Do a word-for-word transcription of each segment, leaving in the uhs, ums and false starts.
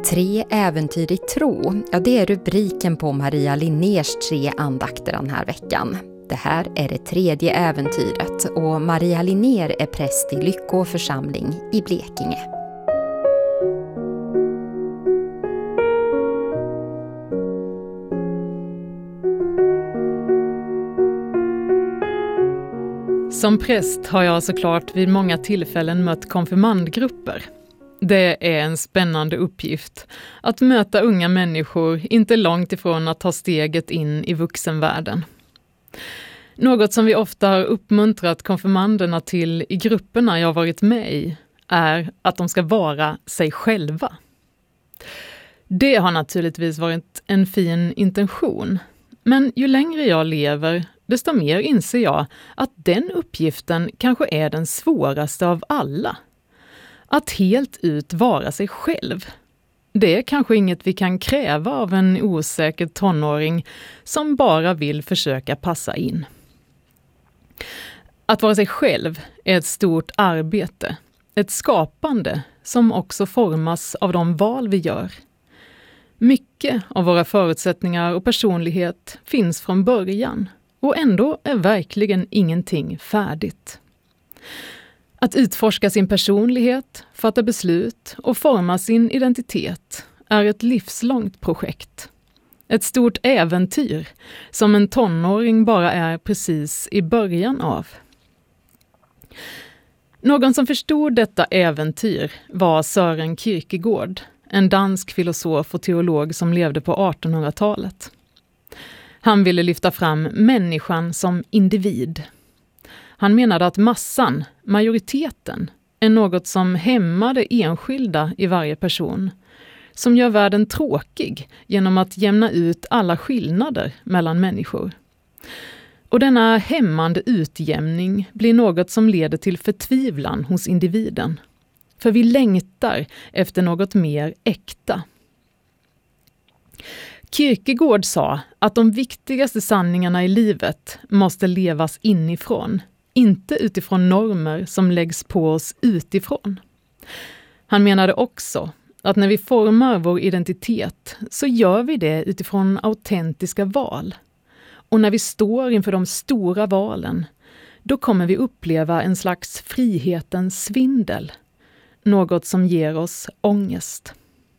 Tre äventyr i tro, ja det är rubriken på Maria Linners tre andakter den här veckan. Det här är det tredje äventyret och Maria Linner är präst i Lyckå församling i Blekinge. Som präst har jag såklart vid många tillfällen mött konfirmandgrupper. Det är en spännande uppgift att möta unga människor inte långt ifrån att ta steget in i vuxenvärlden. Något som vi ofta har uppmuntrat konfirmanderna till i grupperna jag varit med i är att de ska vara sig själva. Det har naturligtvis varit en fin intention, men ju längre jag lever desto mer inser jag att den uppgiften kanske är den svåraste av alla. Att helt ut vara sig själv. Det är kanske inget vi kan kräva av en osäker tonåring som bara vill försöka passa in. Att vara sig själv är ett stort arbete, ett skapande som också formas av de val vi gör. Mycket av våra förutsättningar och personlighet finns från början och ändå är verkligen ingenting färdigt. Att utforska sin personlighet, fatta beslut och forma sin identitet är ett livslångt projekt. Ett stort äventyr som en tonåring bara är precis i början av. Någon som förstod detta äventyr var Søren Kierkegaard, en dansk filosof och teolog som levde på artonhundratalet. Han ville lyfta fram människan som individ. Han menade att massan, majoriteten, är något som hämmar det enskilda i varje person, som gör världen tråkig genom att jämna ut alla skillnader mellan människor. Och denna hämmande utjämning blir något som leder till förtvivlan hos individen. För vi längtar efter något mer äkta. Kierkegaard sa att de viktigaste sanningarna i livet måste levas inifrån, inte utifrån normer som läggs på oss utifrån. Han menade också att när vi formar vår identitet så gör vi det utifrån autentiska val. Och när vi står inför de stora valen, då kommer vi uppleva en slags frihetens svindel. Något som ger oss ångest.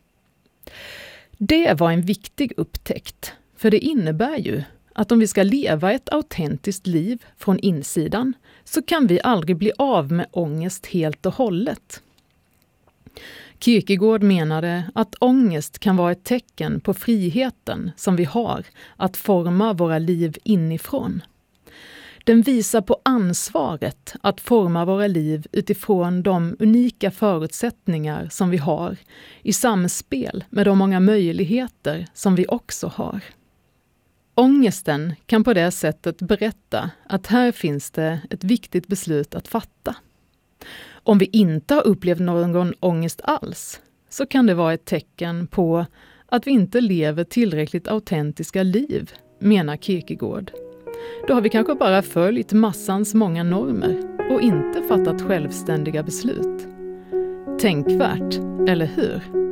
Det var en viktig upptäckt, för det innebär ju att om vi ska leva ett autentiskt liv från insidan så kan vi aldrig bli av med ångest helt och hållet. Kierkegaard menade att ångest kan vara ett tecken på friheten som vi har att forma våra liv inifrån. Den visar på ansvaret att forma våra liv utifrån de unika förutsättningar som vi har i samspel med de många möjligheter som vi också har. Ångesten kan på det sättet berätta att här finns det ett viktigt beslut att fatta. Om vi inte har upplevt någon ångest alls så kan det vara ett tecken på att vi inte lever tillräckligt autentiska liv, menar Kierkegaard. Då har vi kanske bara följt massans många normer och inte fattat självständiga beslut. Tänkvärt, eller hur?